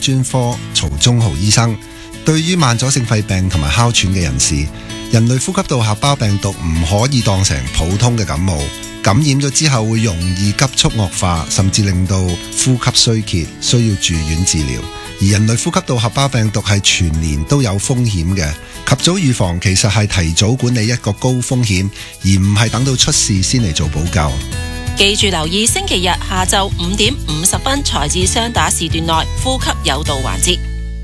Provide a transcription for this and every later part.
專科曹忠豪醫生。對於慢阻性肺病同埋哮喘嘅人士，人類呼吸道合胞病毒唔可以當成普通嘅感冒，感染咗之後會容易急速惡化，甚至令到呼吸衰竭，需要住院治療。而人類呼吸道合胞病毒係全年都有風險嘅，及早預防其實係提早管理一個高風險，而唔係等到出事先嚟做補救。 記住留意星期日下晝5點50分才至雙打時段內呼吸有道環節。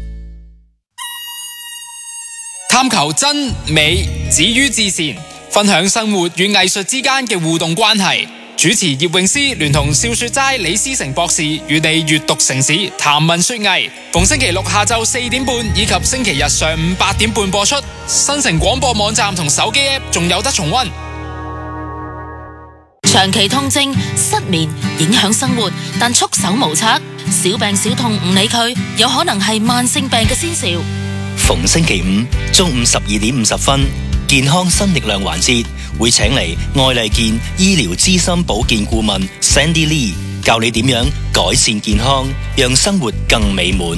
探求真美止於至善，分享生活與藝術之間嘅互動關係。主持葉詠詩聯同笑說齋李思成博士與你閱讀城市談文說藝，逢星期六下晝4點半以及星期日上午8點半播出。新城廣播網站同手機 App 仲有得重溫。 長期痛症、失眠影響生活，但束手無策，小病小痛唔理佢，有可能係慢性病嘅先兆。 逢星期五中午12點50分，健康新力量環節會請嚟愛麗健醫療資深保健顧問 Sandy Lee 教你點樣改善健康，讓生活更美滿。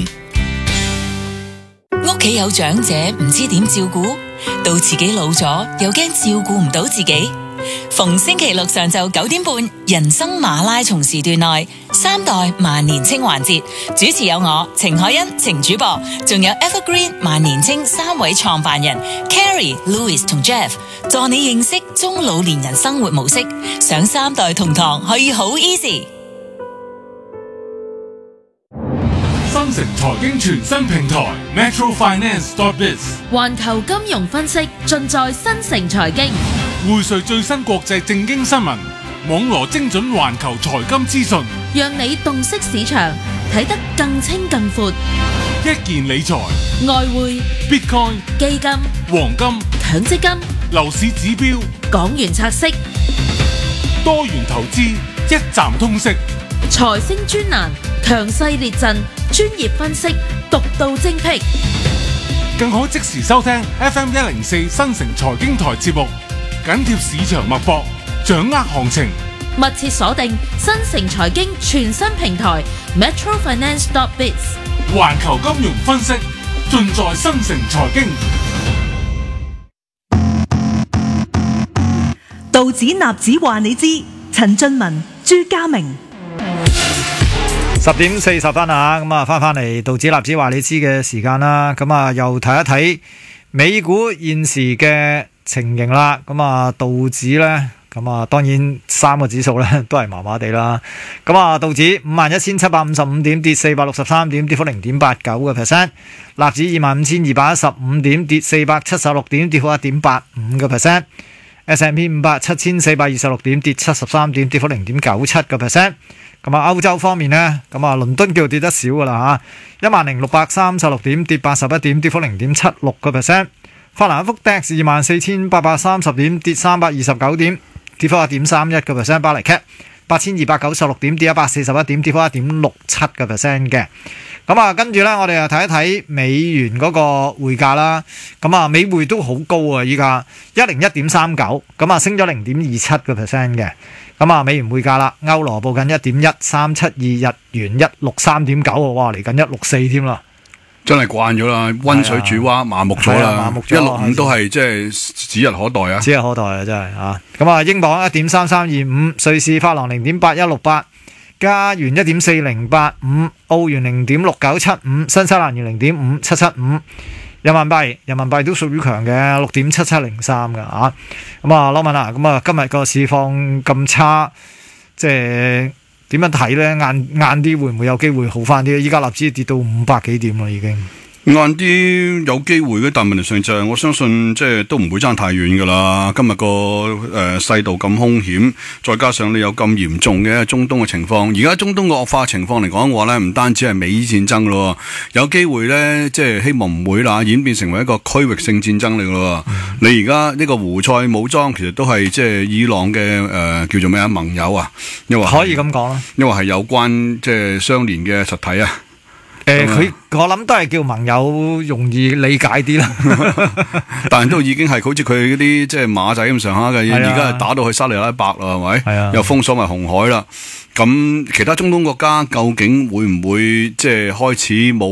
屋企有長者唔知點照顧，到自己老咗又驚照顧唔到自己。逢星期六上晝9點半，人生馬拉松時段內3代萬年青環節，主持有我程海欣、程主播，仲有 Evergreen 萬年青3位創辦人 Carrie、Louis 同 Jeff， 助你認識中老年人生活模式。上3代同堂可以好 easy。 新城財經全新平台 metrofinance.biz， 環球金融分析盡在新城財經， 匯萃最新國際政經新聞，網羅精準環球財金資訊， 讓你洞悉市場，睇得更清更闊。 一鍵理財、 外匯、 Bitcoin、 基金、 黃金、 強積金、 樓市指標、 港元拆息、 多元投資，一站通識。 財星專欄，強勢列陣，專業分析，獨到精闢， 更可即時收聽 FM 104新城財經台節目，緊貼市場脈搏，掌握行情。 密切鎖定新城財經全新平台 metrofinance.biz， 環球金融分析盡在新城財經。 道指納指話你知，陳俊文、朱家明。 10點40分啊，咁啊翻嚟道指納指話你知嘅時間啦，咁啊又睇一睇美股現時嘅情形啦，咁啊道指呢，咁啊當然3個指數呢都係麻麻地啦，咁啊道指51,755點跌463點，跌幅 0.89%， 納指25,215點跌476點，跌幅 1.85%， S&P 500 7,426點跌73點，跌幅 0.97%。咁啊，歐洲方面呢，咁啊，倫敦叫跌得少噶啦嚇，10,636點跌81點，跌幅 0.76%。法蘭克福 DAX 24,830點跌329點，跌幅 1.31%。巴黎 CAC 8,296點跌141點，跌幅 1.67% 嘅。咁啊，跟住呢，我哋又睇一睇美元嗰個匯價啦。咁啊，美匯都好高啊，依家101.39，咁啊升咗 0.27% 嘅。咁啊，美元匯價啦，歐羅報緊 1.1372， 日元 163.9， 哇，嚟緊164添啦， 真係慣咗啦，溫水煮蛙，麻木咗啦，165都係即係指日可待啊， 指日可待啊，真係啊！咁啊，英鎊 1.3325， 瑞士法郎 0.8168， 加元 1.4085， 澳元 0.6975， 新西蘭元 0.5775。人民幣都屬於強嘅 6.7703 㗎嚇，咁啊，羅文啊，咁啊，今日個市況咁差，即係點樣睇咧？晏啲會唔會有機會好翻啲？依家納指跌到500幾點啦，已經。 晏啲有機會嘅，但問題上就係我相信即係都唔會爭太遠噶啦。今日個世道咁兇險，再加上你有咁嚴重嘅中東嘅情況，而家中東嘅惡化情況嚟講嘅話咧，唔單止係美伊戰爭咯，有機會咧即係希望唔會啦，演變成為一個區域性戰爭嚟咯。你而家呢個胡塞武裝其實都係即係伊朗嘅叫做咩啊盟友啊，因為可以咁講啦， 因為係有關即係相連嘅實體啊。 我諗都係叫盟友容易理解啲啦， 但係都已經係好似佢嗰啲即係馬仔咁上下嘅，而家係打到去沙利阿拉伯啦，係咪？係啊，又封鎖埋紅海啦。咁其他中東國家究竟會唔會即係開始冇